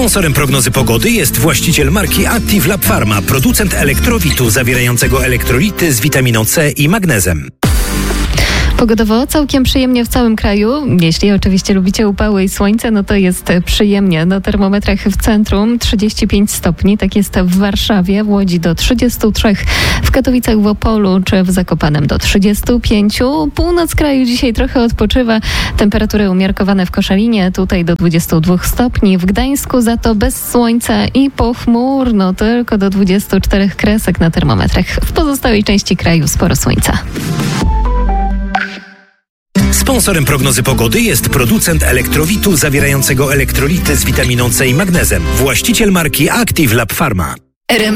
Sponsorem prognozy pogody jest właściciel marki Active Lab Pharma, producent elektrowitu zawierającego elektrolity z witaminą C i magnezem. Pogodowo całkiem przyjemnie w całym kraju. Jeśli oczywiście lubicie upały i słońce, no to jest przyjemnie. Na termometrach w centrum 35 stopni, tak jest w Warszawie, w Łodzi do 33, w Katowicach, w Opolu czy w Zakopanem do 35. Północ kraju dzisiaj trochę odpoczywa. Temperatury umiarkowane w Koszalinie, tutaj do 22 stopni. W Gdańsku za to bez słońca i pochmurno, tylko do 24 kresek na termometrach. W pozostałej części kraju sporo słońca. Sponsorem prognozy pogody jest producent elektrowitu zawierającego elektrolity z witaminą C i magnezem. Właściciel marki Active Lab Pharma.